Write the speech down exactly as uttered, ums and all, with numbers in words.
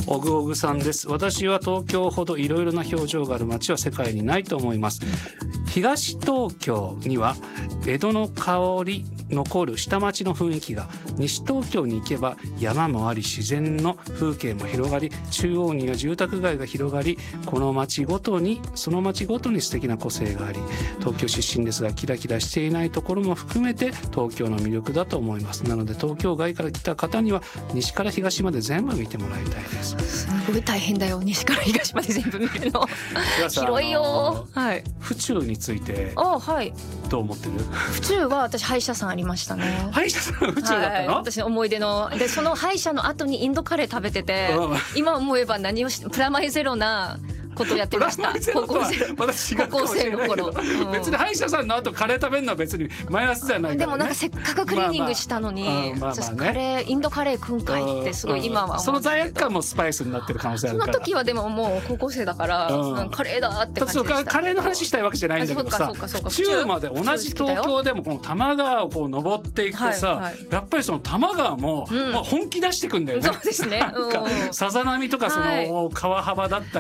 おぐおぐさんです。私は東京ほどいろいろな表情がある街は世界にないと思います。東東京には江戸の香り残る下町の雰囲気が、西東京に行けば山もあり自然の風景も広がり、中央には住宅街が広がり、この町ごとにその町ごとに素敵な個性があり、東京出身ですがキラキラしていないところも含めて東京の魅力だと思います。なので東京外から来た方には西から東まで全部見てもらいたいです。 すごい大変だよ、西から東まで全部見るの広いよ。はい。 府中についてあ、はい。 どう思ってる？ 府中は私歯医者さんありましたね。 歯医者さん府中だったの？はい、 私の思い出ので、その歯医者の後にインドカレー食べてて、今思えば何をしプラマイゼロなことやってました。高校生高校生の頃、 うん、別に歯医者さんの後カレー食べるのは別にマイナスじゃないからね。 でもなんかせっかくクリーニングしたのに、まあまあまあまあね、カレーインドカレーくんかいってすごい今は思う。 その罪悪感もスパイスになってる可能性あるから。 その時はでももう高校生だから、うん、カレーだって感じでした。 カレーの話したいわけじゃないんだけどさ、府中まで同じ東京でもこの多摩川をこう登っていくとさ、はいはい、やっぱりその多摩川も、うん、まあ、本気出してくんだよね。 そうですね。 さざ波とかその川幅だったり